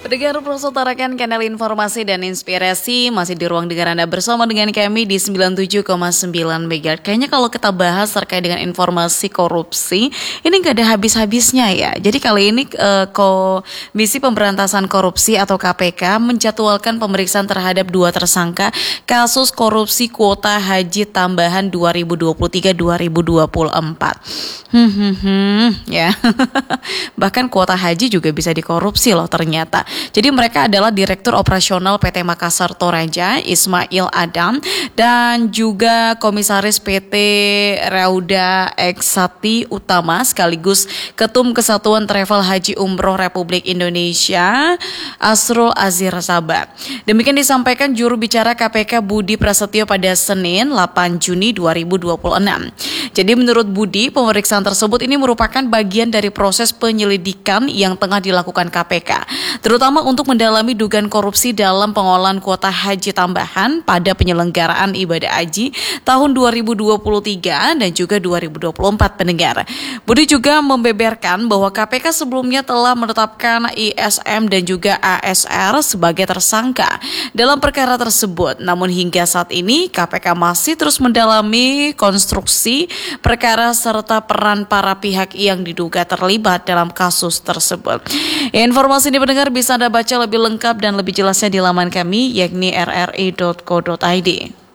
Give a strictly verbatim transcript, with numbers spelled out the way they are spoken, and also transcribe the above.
Pendengar Proso Tarakan, kanal informasi dan inspirasi, masih di ruang dengar Anda bersama dengan kami di sembilan puluh tujuh koma sembilan megahertz. Kayaknya kalau kita bahas terkait dengan informasi korupsi, ini nggak ada habis-habisnya ya. Jadi kali ini eh, Komisi Pemberantasan Korupsi atau K P K menjadwalkan pemeriksaan terhadap dua tersangka kasus korupsi kuota haji tambahan dua ribu dua puluh tiga dua ribu dua puluh empat. Hmm, hmm, hmm, ya. Bahkan kuota haji juga bisa dikorupsi loh ternyata. Jadi mereka adalah Direktur Operasional P T Makassar Toraja, Ismail Adam, dan juga Komisaris P T Rauda Eksati Utama sekaligus Ketum Kesatuan Travel Haji Umroh Republik Indonesia, Asrul Azhir Sabar. Demikian disampaikan juru bicara K P K Budi Prasetyo pada Senin delapan Juni dua ribu dua puluh enam. Jadi menurut Budi, pemeriksaan tersebut ini merupakan bagian dari proses penyelidikan yang tengah dilakukan K P K, terutama untuk mendalami dugaan korupsi dalam pengolahan kuota haji tambahan pada penyelenggaraan ibadah haji tahun dua ribu dua puluh tiga dan juga dua ribu dua puluh empat. Pendengar, Budi juga membeberkan bahwa K P K sebelumnya telah menetapkan I S M dan juga A S R sebagai tersangka dalam perkara tersebut. Namun hingga saat ini K P K masih terus mendalami konstruksi perkara serta peran para pihak yang diduga terlibat dalam kasus tersebut. Informasi ini pendengar bisa Anda baca lebih lengkap dan lebih jelasnya di laman kami yakni r r i dot co dot i d.